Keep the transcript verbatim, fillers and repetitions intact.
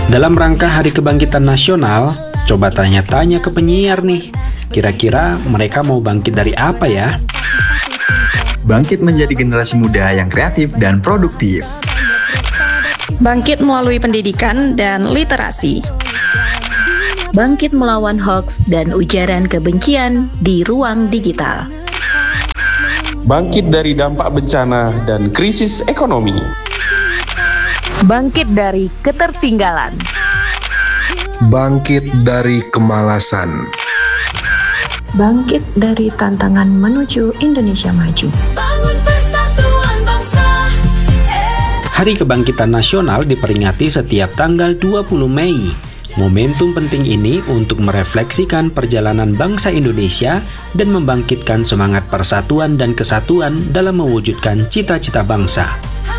Dalam rangka Hari Kebangkitan Nasional, coba tanya-tanya ke penyiar nih. Kira-kira mereka mau bangkit dari apa ya? Bangkit menjadi generasi muda yang kreatif dan produktif. Bangkit melalui pendidikan dan literasi. Bangkit melawan hoaks dan ujaran kebencian di ruang digital. Bangkit dari dampak bencana dan krisis ekonomi. Bangkit dari ketertinggalan. Bangkit dari kemalasan. Bangkit dari tantangan menuju Indonesia maju. Hari Kebangkitan Nasional diperingati setiap tanggal dua puluh Mei. Momentum penting ini untuk merefleksikan perjalanan bangsa Indonesia dan membangkitkan semangat persatuan dan kesatuan dalam mewujudkan cita-cita bangsa.